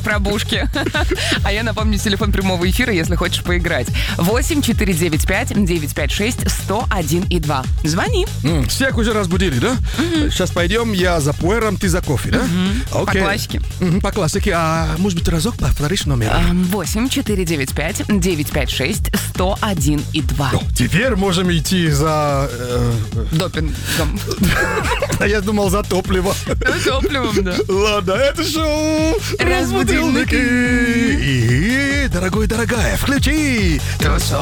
пробушки. А я напомню, телефон прямого эфира, если хочешь поиграть. 8-495-956-101-2. Звони. Всех уже разбудили, да? Сейчас пойдем, я за пуэром, ты за кофе, да? По классике. По классике. А может быть, разок повторишь номер? 8-495-956-101-2. Теперь можем идти за... Допингом. А я думал, за топливо. Топливом, да. Ладно, это шоу Разбудилники. И, дорогой, дорогая, включи тусовку.